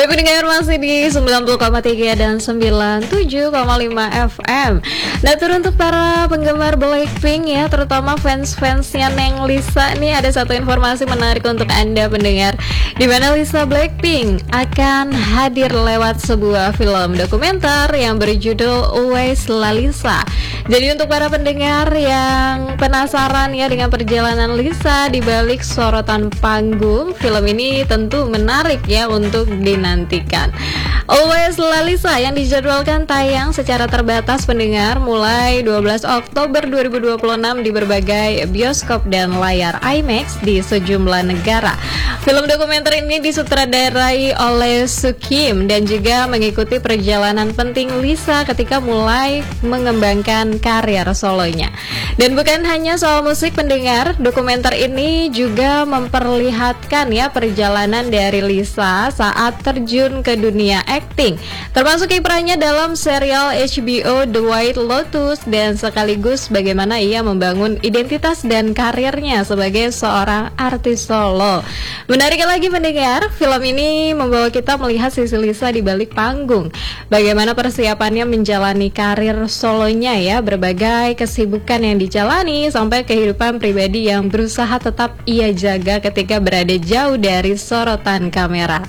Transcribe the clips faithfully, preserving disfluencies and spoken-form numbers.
Baik pendengar, masih di sembilan puluh koma tiga dan sembilan puluh tujuh koma lima F M. Nah, untuk para penggemar Blackpink ya, terutama fans-fansnya Neng Lisa nih, ada satu informasi menarik untuk Anda pendengar, di mana Lisa Blackpink akan hadir lewat sebuah film dokumenter yang berjudul Always Lalisa. Jadi untuk para pendengar yang penasaran ya dengan perjalanan Lisa di balik sorotan panggung, film ini tentu menarik ya untuk dinantikan. Always Lalisa yang dijadwalkan tayang secara terbatas pendengar mulai dua belas Oktober dua ribu dua puluh enam di berbagai bioskop dan layar IMAX di sejumlah negara. Film dokumenter ini disutradarai oleh Soo Kim dan juga mengikuti perjalanan penting Lisa ketika mulai mengembangkan karir solonya. Dan bukan hanya soal musik pendengar, dokumenter ini juga memperlihatkan ya perjalanan dari Lisa saat terjun ke dunia acting, termasuk kiprahnya dalam serial H B O The White Lotus dan sekaligus bagaimana ia membangun identitas dan karirnya sebagai seorang artis solo. Menarik lagi pendengar, film ini membawa kita melihat sisi Lisa di balik panggung, bagaimana persiapannya menjalani karir solonya ya, berbagai kesibukan yang dijalani sampai kehidupan pribadi yang berusaha tetap ia jaga ketika berada jauh dari sorotan kamera.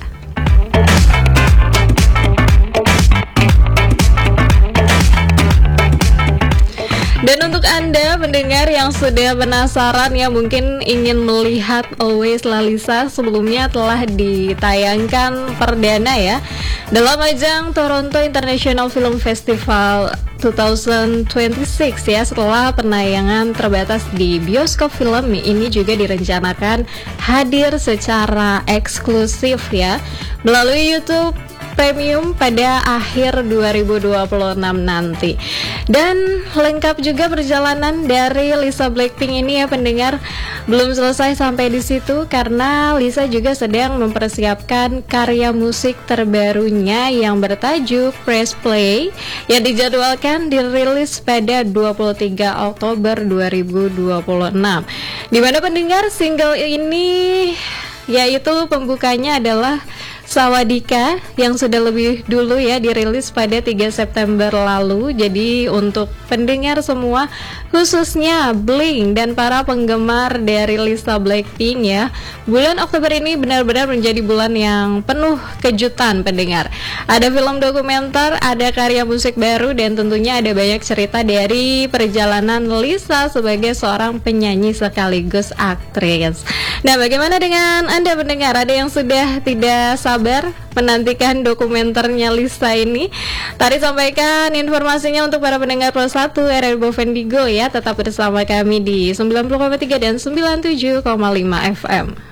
Dan untuk Anda pendengar yang sudah penasaran ya, mungkin ingin melihat Always Lalisa, sebelumnya telah ditayangkan perdana ya dalam ajang Toronto International Film Festival dua ribu dua puluh enam ya. Setelah penayangan terbatas di bioskop, film ini juga direncanakan hadir secara eksklusif ya melalui YouTube Premium pada akhir dua ribu dua puluh enam nanti. Dan lengkap juga perjalanan dari Lisa Blackpink ini ya pendengar. Belum selesai sampai di situ karena Lisa juga sedang mempersiapkan karya musik terbarunya yang bertajuk Press Play yang dijadwalkan dirilis pada dua puluh tiga Oktober dua ribu dua puluh enam. Di mana pendengar, single ini yaitu pembukanya adalah Sawadika yang sudah lebih dulu ya dirilis pada tiga September lalu. Jadi untuk pendengar semua, khususnya Blink dan para penggemar dari Lisa Blackpink ya, bulan Oktober ini benar-benar menjadi bulan yang penuh kejutan pendengar. Ada film dokumenter, ada karya musik baru, dan tentunya ada banyak cerita dari perjalanan Lisa sebagai seorang penyanyi sekaligus aktris. Nah, bagaimana dengan Anda pendengar? Ada yang sudah tidak sabar menantikan dokumenternya Lisa ini? Tadi sampaikan informasinya untuk para pendengar Pro satu R R Bovendigo ya. Tetap bersama kami di sembilan puluh koma tiga dan sembilan puluh tujuh koma lima F M.